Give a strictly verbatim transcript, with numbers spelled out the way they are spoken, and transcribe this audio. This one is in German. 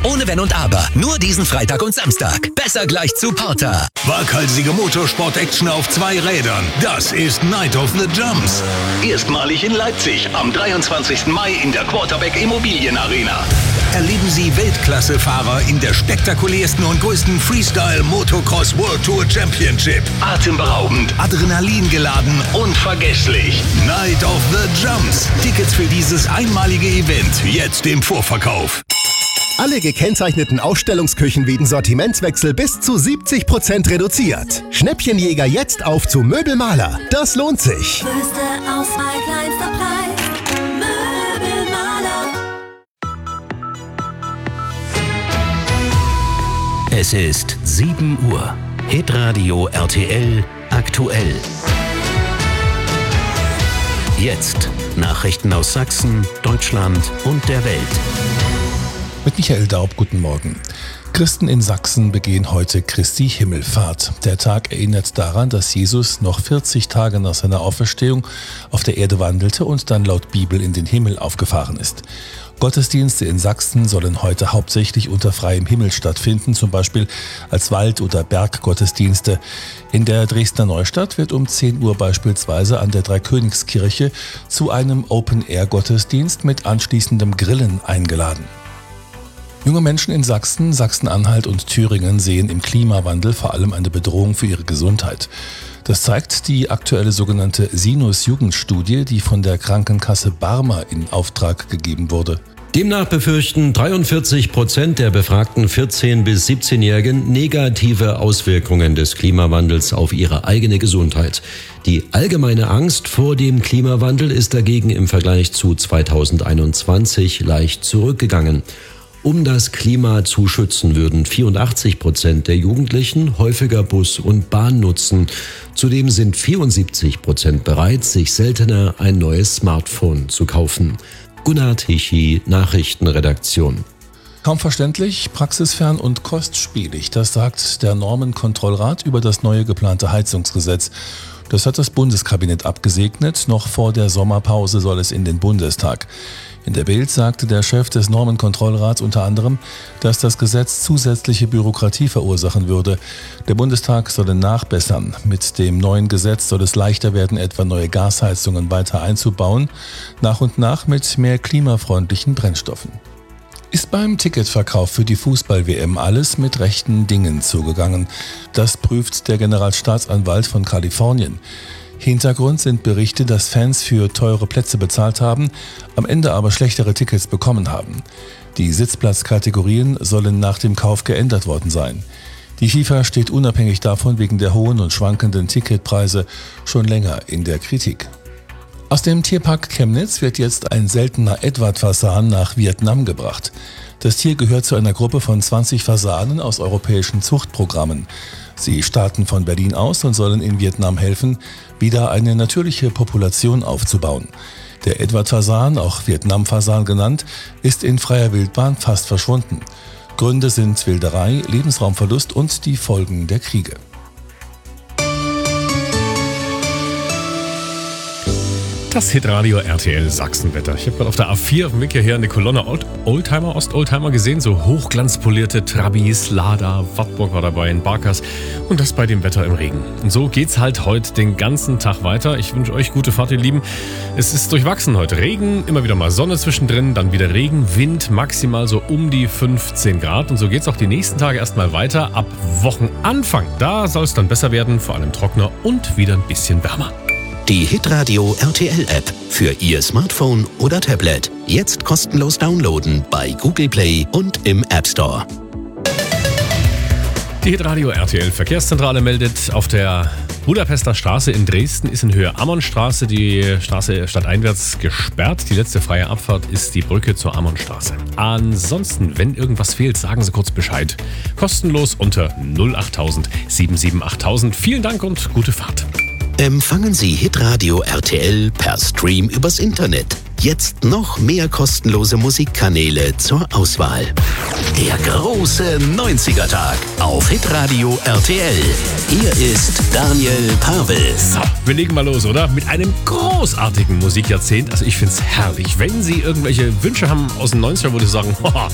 Ohne Wenn und Aber. Nur diesen Freitag und Samstag. Besser gleich zu Porter. Waghalsige Motorsport-Action auf zwei Rädern. Das ist Night of the Jumps. Erstmalig in Leipzig am dreiundzwanzigsten Mai in der Quarterback Immobilien Arena. Erleben Sie Weltklasse-Fahrer in der spektakulärsten und größten Freestyle-Motocross World Tour Championship. Atemberaubend, adrenalingeladen, unvergesslich. Night of the Jumps. Tickets für dieses einmalige Event jetzt im Vorverkauf. Alle gekennzeichneten Ausstellungsküchen wegen Sortimentswechsel bis zu siebzig Prozent reduziert. Schnäppchenjäger jetzt auf zu Möbelmaler. Das lohnt sich. Größte Auswahl, kleinster Preis. Möbelmaler. Es ist sieben Uhr. Hitradio R T L aktuell. Jetzt Nachrichten aus Sachsen, Deutschland und der Welt. Mit Michael Daub, guten Morgen. Christen in Sachsen begehen heute Christi Himmelfahrt. Der Tag erinnert daran, dass Jesus noch vierzig Tage nach seiner Auferstehung auf der Erde wandelte und dann laut Bibel in den Himmel aufgefahren ist. Gottesdienste in Sachsen sollen heute hauptsächlich unter freiem Himmel stattfinden, zum Beispiel als Wald- oder Berggottesdienste. In der Dresdner Neustadt wird um zehn Uhr beispielsweise an der Dreikönigskirche zu einem Open-Air-Gottesdienst mit anschließendem Grillen eingeladen. Junge Menschen in Sachsen, Sachsen-Anhalt und Thüringen sehen im Klimawandel vor allem eine Bedrohung für ihre Gesundheit. Das zeigt die aktuelle sogenannte Sinus-Jugendstudie, die von der Krankenkasse Barmer in Auftrag gegeben wurde. Demnach befürchten dreiundvierzig Prozent der befragten vierzehn- bis siebzehnjährigen negative Auswirkungen des Klimawandels auf ihre eigene Gesundheit. Die allgemeine Angst vor dem Klimawandel ist dagegen im Vergleich zu zweitausendeinundzwanzig leicht zurückgegangen. Um das Klima zu schützen, würden vierundachtzig Prozent der Jugendlichen häufiger Bus und Bahn nutzen. Zudem sind vierundsiebzig Prozent bereit, sich seltener ein neues Smartphone zu kaufen. Gunnar Tichy, Nachrichtenredaktion. Kaum verständlich, praxisfern und kostspielig, das sagt der Normenkontrollrat über das neue geplante Heizungsgesetz. Das hat das Bundeskabinett abgesegnet. Noch vor der Sommerpause soll es in den Bundestag. In der Bild sagte der Chef des Normenkontrollrats unter anderem, dass das Gesetz zusätzliche Bürokratie verursachen würde. Der Bundestag solle nachbessern. Mit dem neuen Gesetz soll es leichter werden, etwa neue Gasheizungen weiter einzubauen, nach und nach mit mehr klimafreundlichen Brennstoffen. Ist beim Ticketverkauf für die Fußball-W M alles mit rechten Dingen zugegangen? Das prüft der Generalstaatsanwalt von Kalifornien. Hintergrund sind Berichte, dass Fans für teure Plätze bezahlt haben, am Ende aber schlechtere Tickets bekommen haben. Die Sitzplatzkategorien sollen nach dem Kauf geändert worden sein. Die FIFA steht unabhängig davon wegen der hohen und schwankenden Ticketpreise schon länger in der Kritik. Aus dem Tierpark Chemnitz wird jetzt ein seltener Edward-Fasan nach Vietnam gebracht. Das Tier gehört zu einer Gruppe von zwanzig Fasanen aus europäischen Zuchtprogrammen. Sie starten von Berlin aus und sollen in Vietnam helfen, wieder eine natürliche Population aufzubauen. Der Edward-Fasan, auch Vietnam-Fasan genannt, ist in freier Wildbahn fast verschwunden. Gründe sind Wilderei, Lebensraumverlust und die Folgen der Kriege. Das Hitradio R T L Sachsenwetter. Ich habe gerade auf der A vier auf dem Weg hierher eine Kolonne Old Oldtimer, Ost-Oldtimer gesehen. So hochglanzpolierte Trabis, Lada, Wartburg war dabei, ein Barkas. Und das bei dem Wetter im Regen. Und so geht's halt heute den ganzen Tag weiter. Ich wünsche euch gute Fahrt, ihr Lieben. Es ist durchwachsen heute. Regen, immer wieder mal Sonne zwischendrin, dann wieder Regen, Wind maximal so um die fünfzehn Grad. Und so geht's auch die nächsten Tage erstmal weiter. Ab Wochenanfang, da soll es dann besser werden, vor allem trockener und wieder ein bisschen wärmer. Die Hitradio R T L-App für Ihr Smartphone oder Tablet. Jetzt kostenlos downloaden bei Google Play und im App Store. Die Hitradio R T L Verkehrszentrale meldet, auf der Budapester Straße in Dresden ist in Höhe Ammonstraße die Straße stadteinwärts gesperrt. Die letzte freie Abfahrt ist die Brücke zur Ammonstraße. Ansonsten, wenn irgendwas fehlt, sagen Sie kurz Bescheid. Kostenlos unter null acht tausend sieben sieben acht tausend. Vielen Dank und gute Fahrt. Empfangen Sie Hitradio R T L per Stream übers Internet. Jetzt noch mehr kostenlose Musikkanäle zur Auswahl. Der große neunziger-Tag auf Hitradio R T L. Hier ist Daniel Pavel. So, wir legen mal los, oder? Mit einem großartigen Musikjahrzehnt. Also ich find's herrlich. Wenn Sie irgendwelche Wünsche haben aus den neunzigern, wo Sie sagen,